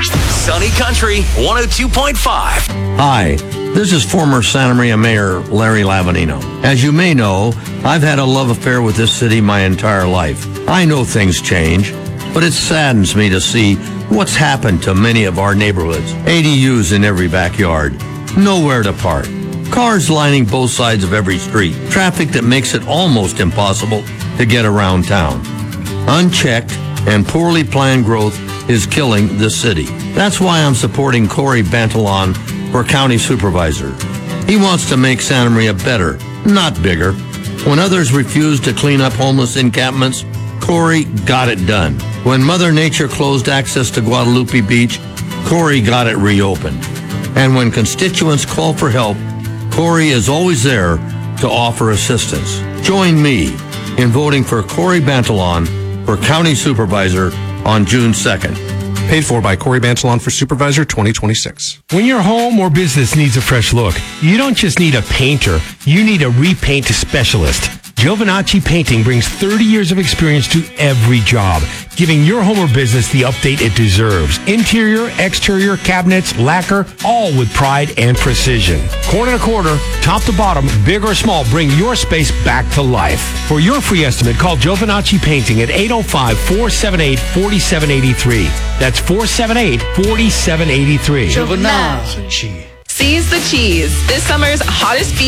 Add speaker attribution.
Speaker 1: Sunny Country 102.5.
Speaker 2: Hi, this is former Santa Maria Mayor Larry Lavanino. As you may know, I've had a love affair with this city my entire life. I know things change, but it saddens me to see what's happened to many of our neighborhoods. ADUs in every backyard, nowhere to park, cars lining both sides of every street, traffic that makes it almost impossible to get around town. Unchecked and poorly planned growth is killing the city. That's why I'm supporting Corey Bantalon for county supervisor. He wants to make Santa Maria better, not bigger. When others refused to clean up homeless encampments, Corey got it done. When Mother Nature closed access to Guadalupe Beach, Corey got it reopened. And when constituents call for help, Corey is always there to offer assistance. Join me in voting for Corey Bantalon for county supervisor on June 2nd.
Speaker 3: Paid for by Corey Bantalon for Supervisor 2026.
Speaker 4: When your home or business needs a fresh look, you don't just need a painter, you need a repaint specialist. Giovinacci Painting brings 30 years of experience to every job, giving your home or business the update it deserves. Interior, exterior, cabinets, lacquer, all with pride and precision. Corner to corner, top to bottom, big or small, bring your space back to life. For your free estimate, call Giovinacci Painting at 805-478-4783. That's 478-4783.
Speaker 5: Giovinacci. Seize the cheese. This summer's hottest